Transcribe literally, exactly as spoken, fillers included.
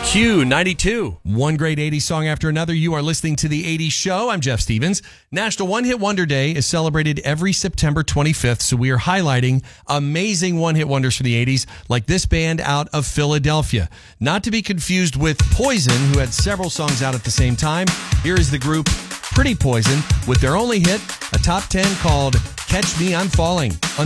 Q ninety-two. One great eighties song after another. You are listening to The eighties Show. I'm Jeff Stevens. National One Hit Wonder Day is celebrated every September twenty-fifth, so we are highlighting amazing one-hit wonders for the eighties, like this band out of Philadelphia. Not to be confused with Poison, who had several songs out at the same time. Here is the group Pretty Poison with their only hit, a top ten called Catch Me I'm Falling.